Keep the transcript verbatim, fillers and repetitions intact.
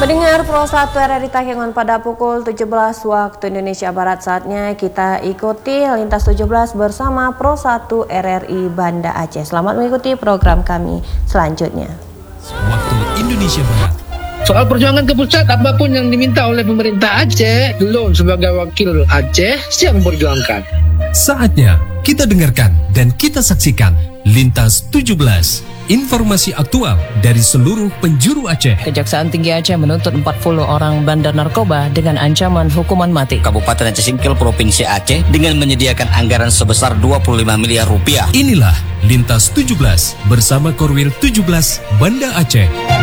Pendengar Pro satu R R I Takengon pada pukul tujuh belas waktu Indonesia Barat, saatnya kita ikuti Lintas tujuh belas bersama Pro satu R R I Banda Aceh. Selamat mengikuti program kami selanjutnya. Waktu Indonesia Barat. Soal perjuangan ke pusat, apapun yang diminta oleh pemerintah Aceh, Lun sebagai wakil Aceh siap memperjuangkan. Saatnya kita dengarkan dan kita saksikan Lintas tujuh belas. Informasi aktual dari seluruh penjuru Aceh. Kejaksaan Tinggi Aceh menuntut empat puluh orang bandar narkoba dengan ancaman hukuman mati. Kabupaten Aceh Singkil Provinsi Aceh dengan menyediakan anggaran sebesar dua puluh lima miliar rupiah. Inilah Lintas tujuh belas bersama Korwil tujuh belas Banda Aceh.